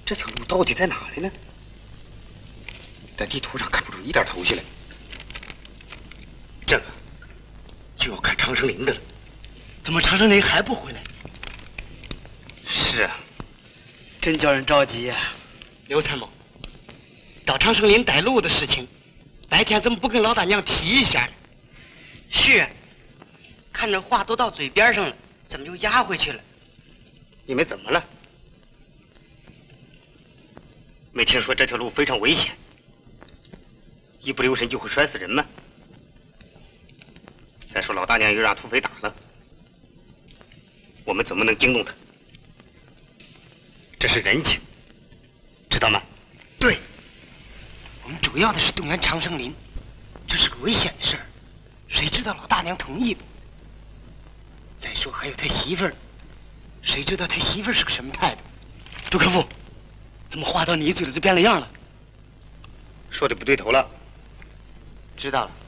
这条路到底在哪里呢？在地图上看不出一点头绪来。这个就要看长生林的了。 怎么长生林还不回来？ 是啊， 真叫人着急呀！刘参谋，到长生林带路的事情，白天怎么不跟老大娘提一下呢？是，看着话都到嘴边上了，怎么就压回去了？ 你们怎么了？没听说这条路非常危险，一不留神就会摔死人吗？再说老大娘又让土匪打了，我们怎么能惊动他？这是人情，知道吗？ 对，我们主要的是动员长生林，这是个危险的事儿，谁知道老大娘同意不？再说还有他媳妇儿，谁知道他媳妇儿是个什么态度？杜克夫，怎么话到你嘴里就变了样了？ 说的不对头了。 知道了。